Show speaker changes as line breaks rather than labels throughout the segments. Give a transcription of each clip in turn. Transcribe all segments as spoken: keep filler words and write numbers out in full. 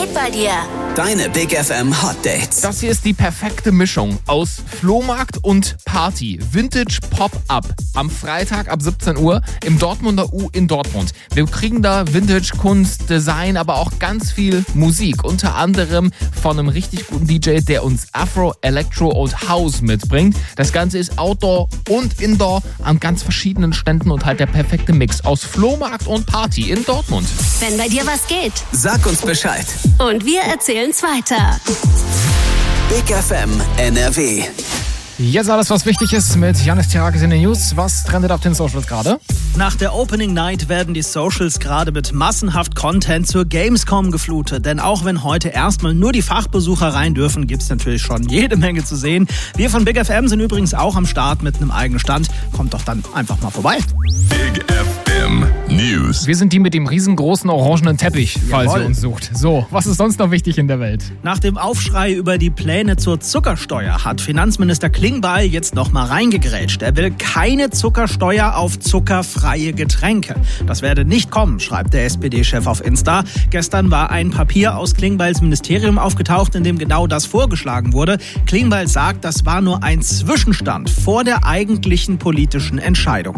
geht bei dir?
Deine Big F M Hot Dates.
Das hier ist die perfekte Mischung aus Flohmarkt und Party. Vintage Pop-Up am Freitag ab siebzehn Uhr im Dortmunder U in Dortmund. Wir kriegen da Vintage, Kunst, Design, aber auch ganz viel Musik. Unter anderem von einem richtig guten D J, der uns Afro, Electro und House mitbringt. Das Ganze ist Outdoor und Indoor an ganz verschiedenen Ständen und halt der perfekte Mix aus Flohmarkt und Party in Dortmund.
Wenn bei dir was geht.
Sag uns Bescheid.
Und wir erzählen's weiter.
Big F M N R W.
Jetzt alles, was wichtig ist mit Janis Tirakis in den News. Was trendet auf den Socials gerade?
Nach der Opening Night werden die Socials gerade mit massenhaft Content zur Gamescom geflutet. Denn auch wenn heute erstmal nur die Fachbesucher rein dürfen, gibt's natürlich schon jede Menge zu sehen. Wir von Big F M sind übrigens auch am Start mit einem eigenen Stand. Kommt doch dann einfach mal vorbei.
Big F M News.
Wir sind die mit dem riesengroßen orangenen Teppich, falls
Jawohl.
ihr uns sucht. So, was ist sonst noch wichtig in der Welt?
Nach dem Aufschrei über die Pläne zur Zuckersteuer hat Finanzminister Klingbeil jetzt noch mal reingegrätscht. Er will keine Zuckersteuer auf zuckerfreie Getränke. Das werde nicht kommen, schreibt der S P D-Chef auf Insta. Gestern war ein Papier aus Klingbeils Ministerium aufgetaucht, in dem genau das vorgeschlagen wurde. Klingbeil sagt, das war nur ein Zwischenstand vor der eigentlichen politischen Entscheidung.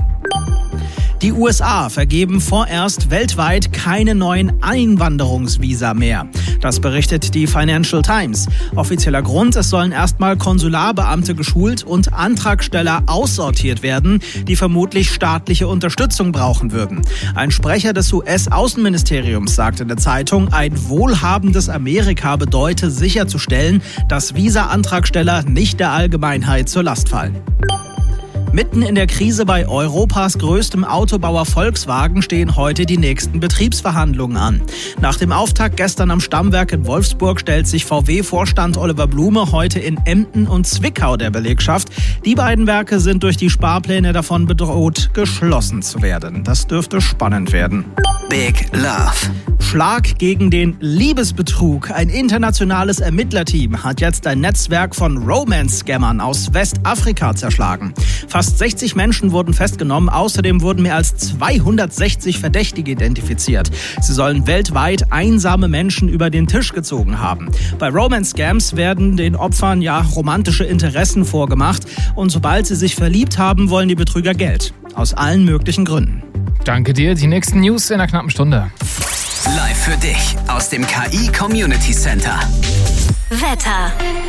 Die U S A vergeben vorerst weltweit keine neuen Einwanderungsvisa mehr. Das berichtet die Financial Times. Offizieller Grund, es sollen erstmal Konsularbeamte geschult und Antragsteller aussortiert werden, die vermutlich staatliche Unterstützung brauchen würden. Ein Sprecher des U S-Außenministeriums sagte in der Zeitung, ein wohlhabendes Amerika bedeute sicherzustellen, dass Visa-Antragsteller nicht der Allgemeinheit zur Last fallen. Mitten in der Krise bei Europas größtem Autobauer Volkswagen stehen heute die nächsten Betriebsverhandlungen an. Nach dem Auftakt gestern am Stammwerk in Wolfsburg stellt sich V W-Vorstand Oliver Blume heute in Emden und Zwickau der Belegschaft. Die beiden Werke sind durch die Sparpläne davon bedroht, geschlossen zu werden. Das dürfte spannend werden.
Big Love.
Schlag gegen den Liebesbetrug. Ein internationales Ermittlerteam hat jetzt ein Netzwerk von Romance-Scammern aus Westafrika zerschlagen. Fast sechzig Menschen wurden festgenommen. Außerdem wurden mehr als zweihundertsechzig Verdächtige identifiziert. Sie sollen weltweit einsame Menschen über den Tisch gezogen haben. Bei Romance-Scams werden den Opfern ja romantische Interessen vorgemacht. Und sobald sie sich verliebt haben, wollen die Betrüger Geld. Aus allen möglichen Gründen.
Danke dir. Die nächsten News in einer knappen Stunde.
Live für dich aus dem K I Community Center.
Wetter.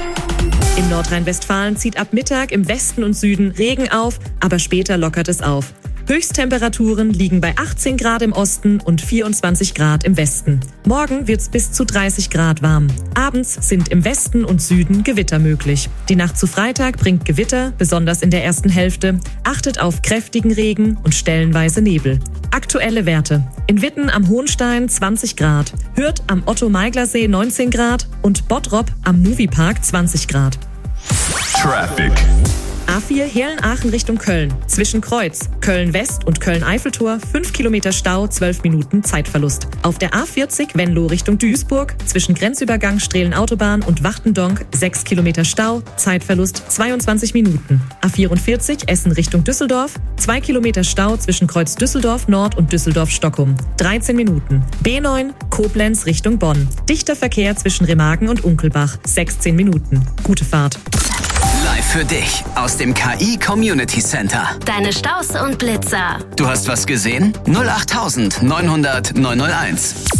In Nordrhein-Westfalen zieht ab Mittag im Westen und Süden Regen auf, aber später lockert es auf. Höchsttemperaturen liegen bei achtzehn Grad im Osten und vierundzwanzig Grad im Westen. Morgen wird's bis zu dreißig Grad warm. Abends sind im Westen und Süden Gewitter möglich. Die Nacht zu Freitag bringt Gewitter, besonders in der ersten Hälfte. Achtet auf kräftigen Regen und stellenweise Nebel. Aktuelle Werte. In Witten am Hohenstein zwanzig Grad, Hürth am Otto-Meigler-See neunzehn Grad und Bottrop am Moviepark zwanzig Grad.
Traffic.
A vier Heerlen-Aachen Richtung Köln. Zwischen Kreuz, Köln-West und Köln-Eiffeltor fünf Kilometer Stau, zwölf Minuten Zeitverlust. Auf der A vierzig Venlo Richtung Duisburg. Zwischen Grenzübergang Strehlen-Autobahn und Wachtendonk sechs Kilometer Stau, Zeitverlust zweiundzwanzig Minuten. A vierundvierzig Essen Richtung Düsseldorf. zwei Kilometer Stau zwischen Kreuz Düsseldorf Nord und Düsseldorf-Stockholm. dreizehn Minuten. B neun Koblenz Richtung Bonn. Dichter Verkehr zwischen Remagen und Unkelbach. sechzehn Minuten. Gute Fahrt.
Live für dich aus dem K I Community Center.
Deine Staus und Blitzer.
Du hast was gesehen? null acht neun null null neun null eins.